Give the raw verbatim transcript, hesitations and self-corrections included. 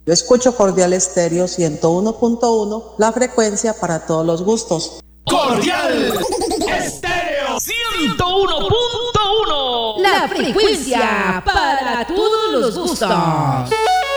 Yo escucho Cordial Estéreo ciento uno punto uno, la frecuencia para todos los gustos. Cordial Estéreo ciento uno punto uno, la frecuencia para todos los gustos.